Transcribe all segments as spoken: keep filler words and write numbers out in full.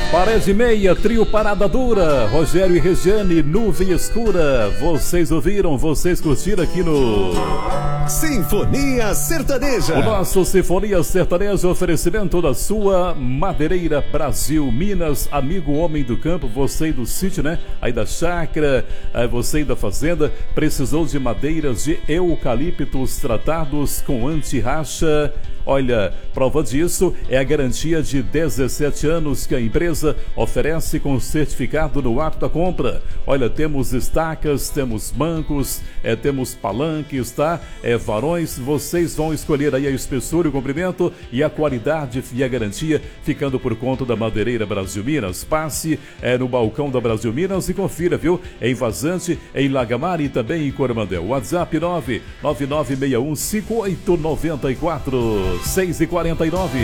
Parede meia, trio Parada Dura, Rogério e Regiane, Nuvem Escura. Vocês ouviram, vocês curtiram aqui no Sinfonia Sertaneja. O nosso Sinfonia Sertaneja, oferecimento da sua Madeireira Brasil Minas. Amigo homem do campo, você aí do sítio, né? Aí da chácara, aí você aí da fazenda, precisou de madeiras de eucaliptos tratados com anti-racha. Olha, prova disso é a garantia de dezessete anos que a empresa oferece com certificado no ato da compra. Olha, temos estacas, temos bancos, é, temos palanques, tá? É, varões, vocês vão escolher aí a espessura, o comprimento e a qualidade e a garantia, ficando por conta da Madeireira Brasil Minas. Passe é, no balcão da Brasil Minas e confira, viu? Em Vazante, em Lagamar e também em Coromandel. WhatsApp nove nove nove seis um cinco oito nove quatro. seis e quarenta e nove.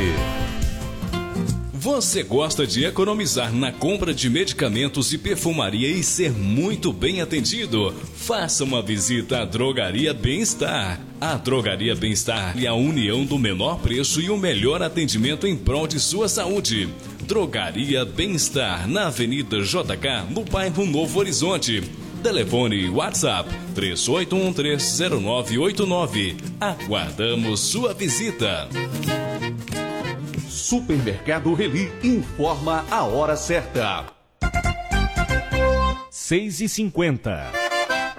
Você gosta de economizar na compra de medicamentos e perfumaria e ser muito bem atendido? Faça uma visita à Drogaria Bem-Estar. A Drogaria Bem-Estar é a união do menor preço e o melhor atendimento em prol de sua saúde. Drogaria Bem-Estar, na Avenida J K, no bairro Novo Horizonte. Telefone WhatsApp três oito um três zero nove oito nove. Aguardamos sua visita. Supermercado Reli informa a hora certa. seis e cinquenta.